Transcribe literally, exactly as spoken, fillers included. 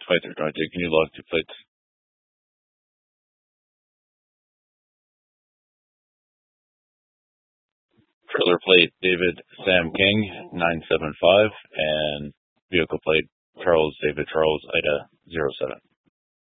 twenty-three twenty-two. Can you log two plates? Trailer plate David Sam King nine seven five and vehicle plate Charles David Charles Ida zero seven.